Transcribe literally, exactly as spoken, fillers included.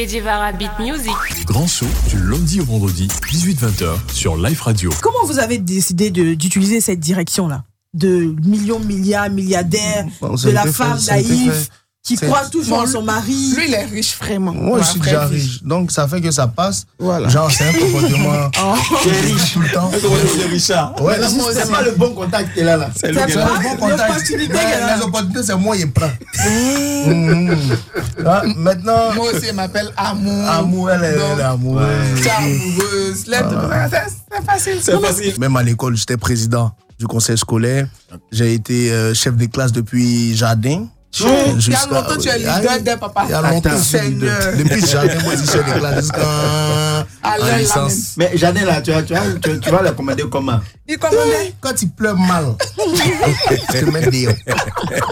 Kedjevara Beat Music. Grand show du lundi au vendredi, dix-huit vingt heures sur Life Radio. Comment vous avez décidé de, d'utiliser cette direction-là? De millions, milliards, milliardaires, bon, de la femme naïve qui c'est... croit toujours bon, en son mari. Lui, il est riche vraiment. Moi, je suis déjà riche. riche. Donc, ça fait que ça passe. Voilà. Genre, c'est un comportement. Oh. Tu es riche tout le temps. C'est Richard. Ouais, c'est, c'est, c'est pas le bon contact qu'il a là. C'est, c'est, c'est pas le bon contact. L'opportunité mais les opportunités, c'est moi, il prend. mmh. ah, maintenant. Moi aussi, il m'appelle Amour. Amour, elle est, elle est amour. Ouais. C'est amoureuse. Ah. C'est, c'est facile. C'est facile. Même à l'école, j'étais président du conseil scolaire. J'ai été euh, chef de classe depuis jardin. Il y a longtemps tu es leader d'un papa. Il y a longtemps Seigneur. Depuis jardin, moi je suis chef de classe jusqu'à licence. Mais jardin là, tu vas, tu vas, tu, tu vas le commander comment? Il commandait quand il pleut mal. Je te mets dehors.